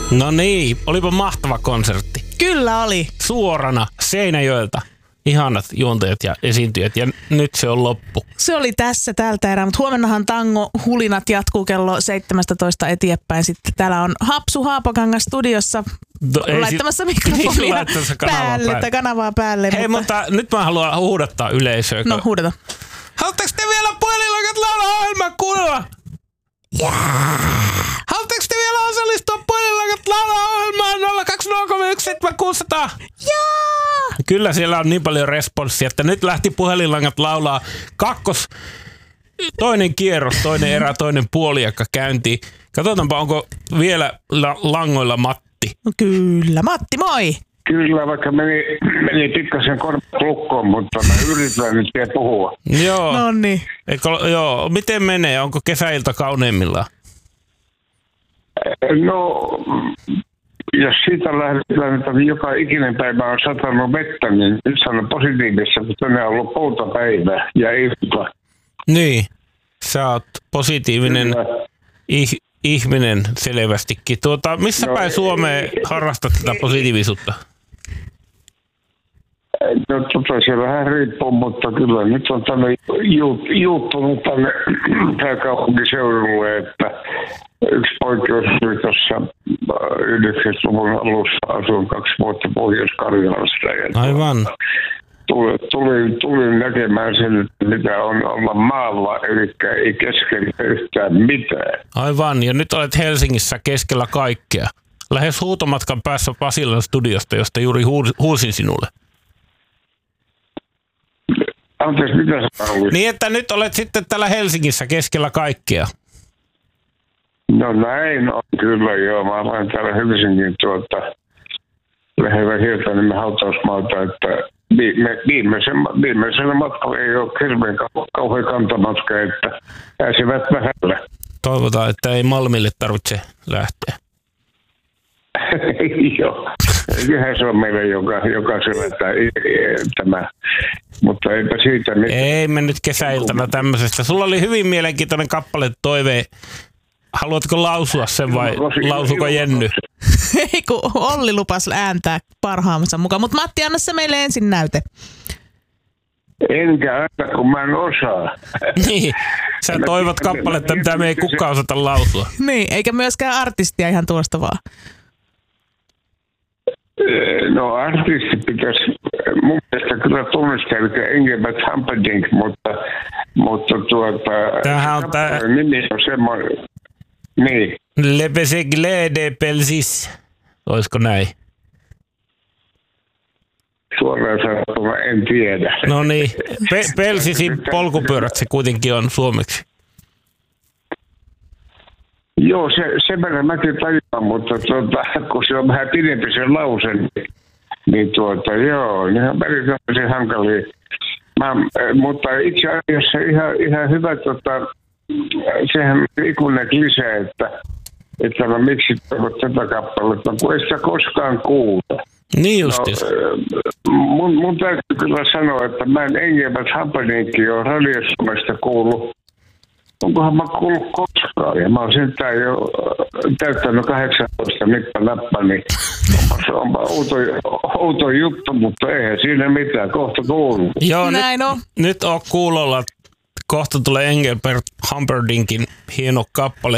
No niin, olipa mahtava konsertti. Kyllä oli. Suorana Seinäjoelta. Ihanat juontajat ja esiintyjät ja nyt se on loppu. Se oli tässä tältä erää, mutta huomennahan tango-hulinat jatkuu kello 17 eteenpäin. Sitten täällä on Hapsu Haapakangas studiossa laittamassa mikrofonia kanavaa päälle. Hei, mutta nyt mä haluan huudattaa yleisöä. No huudata. Haluatteko te vielä puhelinlangat laulaa ohjelmaa kuunnella? Haluatteko te vielä osallistua puhelinlangat laulaa ohjelmaan 020317600? Kyllä siellä on niin paljon responssia, että nyt lähti puhelinlangat laulaa toinen kierros, toinen erä, toinen puoliakka käyntiin. Katsotaanpa, onko vielä langoilla Matti. No kyllä, Matti, moi! Kyllä, vaikka meni pikkasen korvat lukkoon, mutta mä yritän nyt vielä puhua. Joo. Noniin. Joo, miten menee? Onko kesäilta kauneimmillaan? No, jos siitä lähdetään, että joka ikinen päivä on satanut vettä, niin nyt sanon positiivissa, kun tänään on ollut poutapäivä ja ilta. Niin, sä oot positiivinen ihminen selvästikin. Missä päin Suomeen harrastat tätä positiivisuutta? No siellä vähän riippuu, mutta kyllä nyt on tänne juuttunut tänne pääkaupunkiseudulle, että yksi poikkeus oli tuossa 90-luvun alussa, asuin 2 vuotta Pohjois-Karjalasta. Aivan. Tulin näkemään sen, että mitä on olla maalla, eli ei keskellä yhtään mitään. Aivan, ja nyt olet Helsingissä keskellä kaikkea. Lähes huutomatkan päässä Pasilan studiosta, josta juuri huusin sinulle. Anteeksi, mitä sä haluaisit? Niin, että nyt olet sitten täällä Helsingissä keskellä kaikkea. No näin on kyllä, joo. Mä olen täällä Helsingin lähellä Hietaniemen hautausmaalta, että viimeisellä matkalla ei ole hirveän kauhean kantamatka, että pääsevät vähällä. Toivotaan, että ei Malmille tarvitse lähteä. Joo. Kyllähän se on meille jokaisella tämä, mutta eipä siitä mitään. Ei me nyt kesäiltana tämmöisestä. Sulla oli hyvin mielenkiintoinen kappale toive. Haluatko lausua sen vai lausuko Jenny? Ei kun Olli lupas ääntää parhaamassa mukaan, mutta Matti, anna se meille ensin näyte. Enkä aina, kun mä en osaa. Niin, sä toivot kappaletta, mitä me ei kukaan osata lausua. Niin, eikä myöskään artistia ihan tuosta vaan. No artisti pitäisi mun mielestä kyllä tunnistaa, eli Engelbert Humperdinck, mutta tämähän on tää nimi on semmoinen. Niin. Le Besegle de Pelsis. Olisiko näin? Suoraan sanottuna en tiedä. No niin, Pelsisin polkupyörät se kuitenkin on suomeksi. Joo, se verran mäkin tajuan, mutta kun se on vähän pidempi se lause, niin joo, ne on erityisen hankalia. Mutta itse asiassa ihan hyvä, sehän on ikuinen lisää, että no miksi tätä kappaletta, kun ei sitä koskaan kuule. Niin justiin. No, mun täytyy kyllä sanoa, että mä en Engelbert Humperdinckkin ole Radio-Suomesta kuullut. Onkohan mä kuullut koskaan? Ja mä oon sentään jo täyttänyt 18 nappa, niin onpa outo juttu, mutta eihän siinä mitään. Kohta kuuluu. Joo, nyt on kuulolla. Kohta tulee Engelbert Humperdinkin hieno kappale.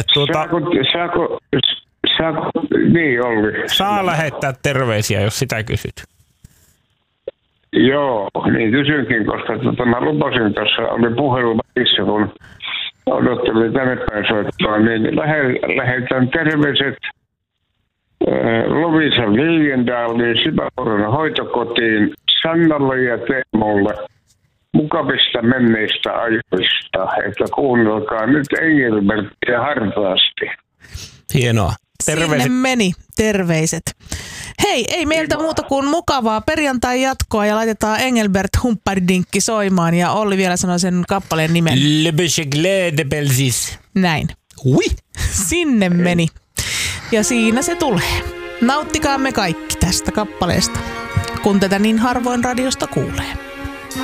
Saako, niin Olli. Saa lähettää terveisiä, jos sitä kysyt. Joo, niin kysynkin, koska mä lupasin tuossa, oli puhelu välissä, kun odottelin tänne päin soittaa, niin lähetän terveiset Lovisa Liljendaliin, Sipäporon hoitokotiin, Sannalle ja Teemolle mukavista menneistä ajoista, että kuunnelkaa nyt Engelbertia hartaasti. Hienoa. Terveiset. Sinne meni terveiset. Hei, ei meiltä muuta kuin mukavaa perjantai jatkoa ja laitetaan Engelbert Humperdinck soimaan ja Olli vielä sanoi sen kappaleen nimen. Le Bechegle de Belsis. Näin. Oui. Sinne meni. Ja siinä se tulee. Nauttikaamme kaikki tästä kappaleesta, kun tätä niin harvoin radiosta kuulee.